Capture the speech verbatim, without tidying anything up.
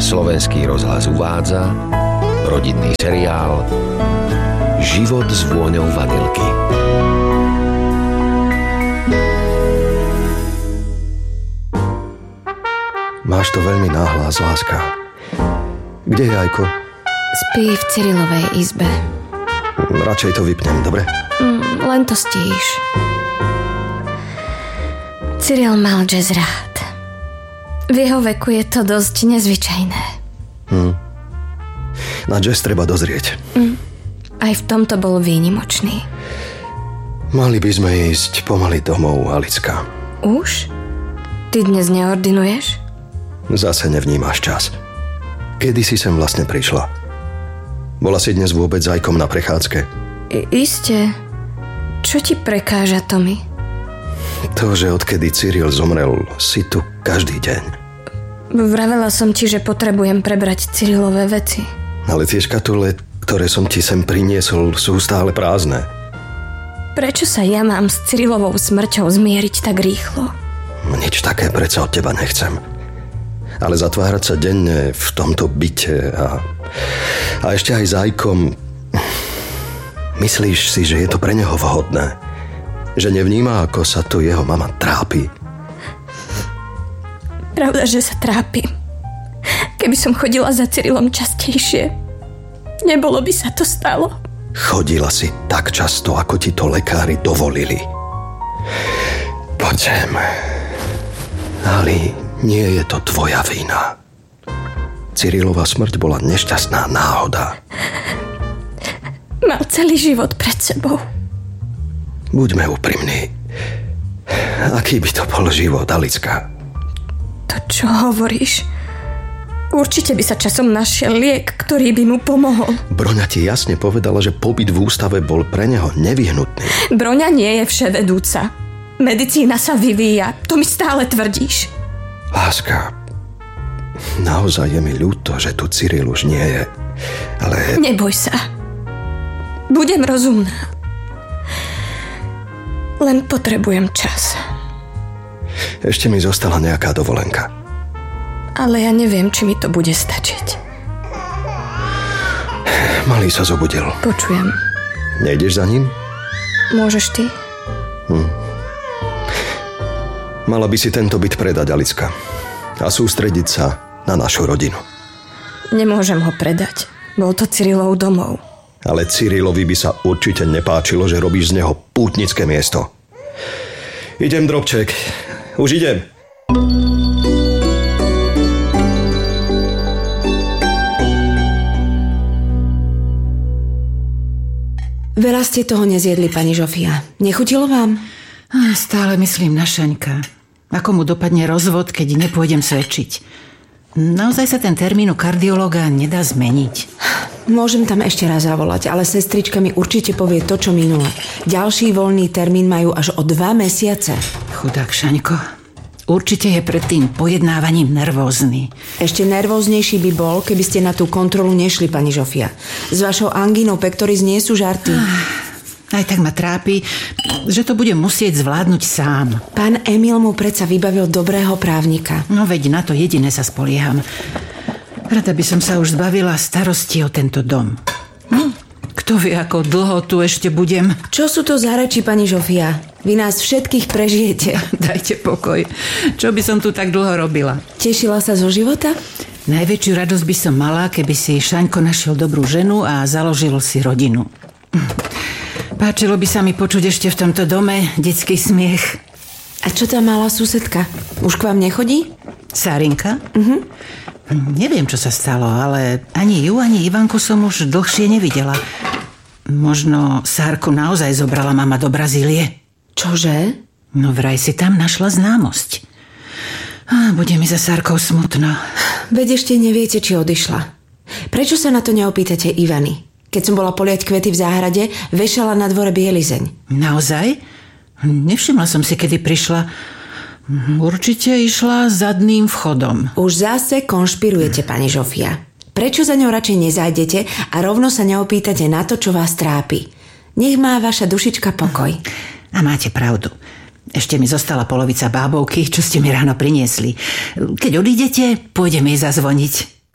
Slovenský rozhlas uvádza rodinný seriál Život s vôňou vanilky. Máš to veľmi náhlas, láska. Kde je Ajko? Spí v Cyrilovej izbe. Radšej to vypnem, dobre? Mm, len to stíš. Cyril mal jazz rád. V jeho veku je to dosť nezvyčajné. Hm. Na jazz treba dozrieť. Mm. Aj v tomto bol výnimočný. Mali by sme ísť pomaly domov, Alicka. Už? Ty dnes neordinuješ? Zase nevnímaš čas. Kedy si sem vlastne prišla? Bola si dnes vôbec s Ajkom na prechádzke? I- iste. Čo ti prekáža, Tommy? To, že odkedy Cyril zomrel, si tu každý deň. Vravela som ti, že potrebujem prebrať Cyrilové veci. Ale tie škatule, ktoré som ti sem priniesol, sú stále prázdne. Prečo sa ja mám s Cyrilovou smrťou zmieriť tak rýchlo? Nič také predsa od teba nechcem. Ale zatvárať sa denne v tomto byte a, a ešte aj s Ajkom... Myslíš si, že je to pre neho vhodné? Že nevníma, ako sa tu jeho mama trápi? Pravda, že sa trápi. Keby som chodila za Cyrilom častejšie, nebolo by sa to stalo. Chodila si tak často, ako ti to lekári dovolili. Poď sem. Ali, nie je to tvoja vina. Cyrilova smrť bola nešťastná náhoda. Mal celý život pred sebou. Buďme úprimní. Aký by to bol život, Alicka? To čo hovoríš? Určite by sa časom našiel liek, ktorý by mu pomohol. Broňa ti jasne povedala, že pobyt v ústave bol pre neho nevyhnutný. Broňa nie je vševedúca. Medicína sa vyvíja. To mi stále tvrdíš. Láska, naozaj je mi ľúto, že tu Cyril už nie je. Ale... Neboj sa. Budem rozumná. Len potrebujem čas. Ešte mi zostala nejaká dovolenka. Ale ja neviem, či mi to bude stačiť. Malý sa zobudil. Počujem. Nejdeš za ním? Môžeš ty? Hm. Mala by si tento byt predať, Alicka. A sústrediť sa na našu rodinu. Nemôžem ho predať. Bol to Cyrilov domov. Ale Cyrilovi by sa určite nepáčilo, že robíš z neho pútnické miesto. Idem, drobček. Už idem. Veľa ste toho nezjedli, pani Žofia. Nechutilo vám? Stále myslím na Šaňka. Ako mu dopadne rozvod, keď nepôjdem svedčiť. Naozaj sa ten termín u kardiológa nedá zmeniť. Môžem tam ešte raz zavolať, ale sestrička mi určite povie to, čo minule. Ďalší voľný termín majú až o dva mesiace. Chudák Šaňko. Určite je pred tým pojednávaním nervózny. Ešte nervóznejší by bol, keby ste na tú kontrolu nešli, pani Žofia. S vašou angínou pectoris nie sú žarty. Aj tak ma trápi, že to bude musieť zvládnuť sám. Pán Emil mu predsa vybavil dobrého právnika. No veď na to jediné sa spolieham. Rada by som sa už zbavila starosti o tento dom. Hm? Kto vie, ako dlho tu ešte budem. Čo sú to za reči, pani Žofia? Vy nás všetkých prežijete. Dajte pokoj. Čo by som tu tak dlho robila? Tešila sa zo života? Najväčšiu radosť by som mala, keby si Šaňko našiel dobrú ženu a založil si rodinu. Páčilo by sa mi počuť ešte v tomto dome detský smiech. A čo tá malá susedka? Už k vám nechodí? Sárinka? Mhm. Neviem, čo sa stalo, ale ani ju, ani Ivanku som už dlhšie nevidela. Možno Sárku naozaj zobrala mama do Brazílie. Čože? No vraj si tam našla známosť. Á, bude mi za Sárkou smutno. Veď ešte neviete, či odišla. Prečo sa na to neopýtate Ivany? Keď som bola poliať kvety v záhrade, vešala na dvore bielizeň. Naozaj? Nevšimla som si, kedy prišla. Určite išla zadným vchodom. Už zase konšpirujete, pani Žofia. Prečo za ňou radšej nezájdete a rovno sa neopýtate na to, čo vás trápi? Nech má vaša dušička pokoj. A máte pravdu. Ešte mi zostala polovica bábovky, čo ste mi ráno priniesli. Keď odídete, pôjdem jej zazvoniť.